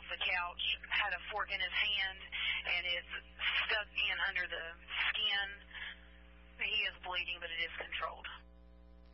off the couch, had a fork in his hand, and it's stuck in under the skin. He is bleeding, but it is controlled.